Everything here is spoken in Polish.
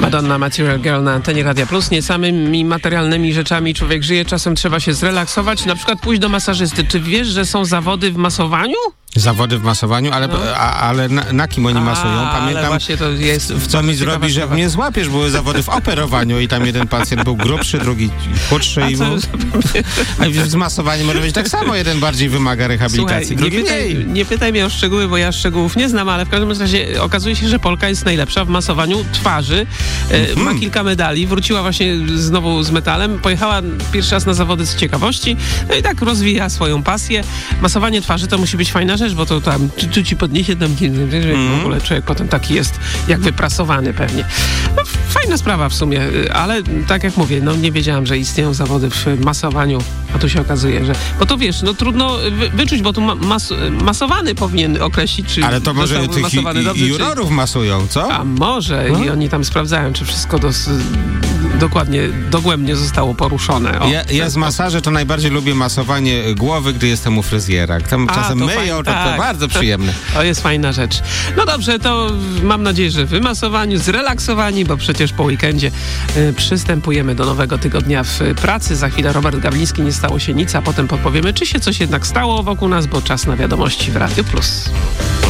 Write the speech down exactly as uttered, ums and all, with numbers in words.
Madonna, Material Girl na antenie Radia Plus. Nie samymi materialnymi rzeczami człowiek żyje, czasem trzeba się zrelaksować, na przykład pójść do masażysty. Czy wiesz, że są zawody w masowaniu? Zawody w masowaniu, ale, no. a, ale na, na kim oni masują? A, Pamiętam, ale właśnie to jest w co mi zrobisz, jak mnie złapiesz. Były zawody w operowaniu i tam jeden pacjent był grubszy, drugi chudszy. I był... A z masowaniem może być tak samo. Jeden bardziej wymaga rehabilitacji, Słuchaj, drugi nie pytaj, mniej. nie pytaj mnie o szczegóły, bo ja szczegółów nie znam, ale w każdym razie okazuje się, że Polka jest najlepsza w masowaniu twarzy. E, ma kilka medali. Wróciła właśnie znowu z metalem. Pojechała pierwszy raz na zawody z ciekawości. No i tak rozwija swoją pasję. Masowanie twarzy to musi być fajna rzecz, bo to tam tu, tu ci podniesie tam mm. w ogóle człowiek potem taki jest jak wyprasowany pewnie. No, fajna sprawa w sumie, ale tak jak mówię, no nie wiedziałam, że istnieją zawody w masowaniu, a tu się okazuje, że... Bo to wiesz, no trudno wy, wyczuć, bo tu ma, mas, masowany powinien określić, czy ale to może tych masowany i, dobrze, i jurorów czy... masują, co? A może no? I oni tam sprawdzają, czy wszystko dos, dokładnie, dogłębnie zostało poruszone. O, ja ja z masaży to najbardziej lubię masowanie głowy, gdy jestem u fryzjera. Tam a, czasem to myją, fajnie, to, tak. to bardzo przyjemne. To jest fajna rzecz. No dobrze, to mam nadzieję, że wymasowani, zrelaksowani, bo przecież po weekendzie y, przystępujemy do nowego tygodnia w pracy. Za chwilę Robert Gawliński, nie stało się nic, a potem podpowiemy, czy się coś jednak stało wokół nas, bo czas na wiadomości w Radiu Plus.